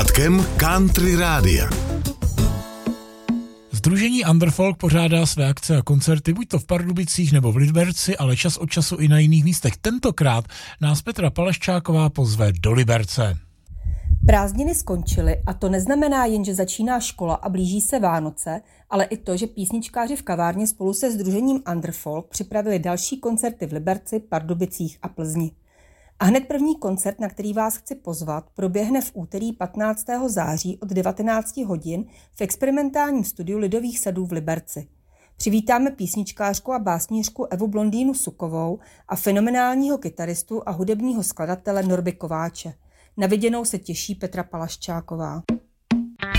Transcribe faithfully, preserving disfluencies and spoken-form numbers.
sluchátkem Country Rádia. Sdružení Underfolk pořádá své akce a koncerty buď to v Pardubicích nebo v Liberci, ale čas od času i na jiných místech. Tentokrát nás Petra Palaščáková pozve do Liberce. Prázdniny skončily a to neznamená jen, že začíná škola a blíží se Vánoce, ale i to, že písničkáři v kavárně spolu se sdružením Underfolk připravili další koncerty v Liberci, Pardubicích a Plzni. A hned první koncert, na který vás chci pozvat, proběhne v úterý patnáctého září od devatenáct hodin v experimentálním studiu Lidových sadů v Liberci. Přivítáme písničkářku a básnířku Evu Blondýnu Sukovou a fenomenálního kytaristu a hudebního skladatele Norby Kováče. Na viděnou se těší Petra Palaščáková.